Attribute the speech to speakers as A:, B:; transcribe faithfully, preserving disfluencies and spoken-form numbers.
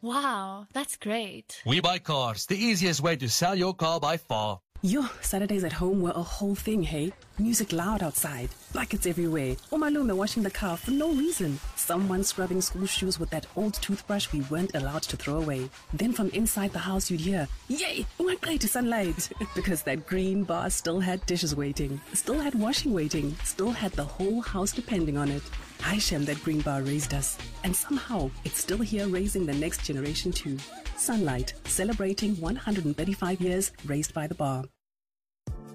A: Wow, that's great.
B: We Buy Cars, the easiest way to sell your car by far.
C: Yo, Saturdays at home were a whole thing, hey? Music loud outside, buckets everywhere. Umalume washing the car for no reason. Someone scrubbing school shoes with that old toothbrush we weren't allowed to throw away. Then from inside the house you'd hear, yay, ungaqedi sunlight. Because that green bar still had dishes waiting, still had washing waiting, still had the whole house depending on it. Hi Shem, that green bar raised us. And somehow, it's still here raising the next generation too. Sunlight, celebrating one hundred thirty-five years raised by the bar.